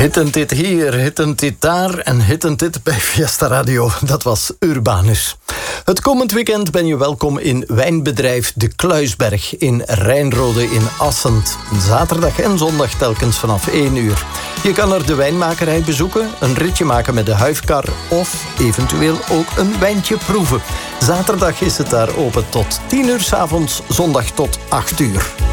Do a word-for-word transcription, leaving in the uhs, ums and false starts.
Hittend dit hier, hittend dit daar en hittend dit bij Fiesta Radio. Dat was Urbanus. Het komend weekend ben je welkom in wijnbedrijf De Kluisberg in Rijnrode in Assend. Zaterdag en zondag telkens vanaf één uur. Je kan er de wijnmakerij bezoeken, een ritje maken met de huifkar of eventueel ook een wijntje proeven. Zaterdag is het daar open tot tien uur 's avonds, zondag tot acht uur.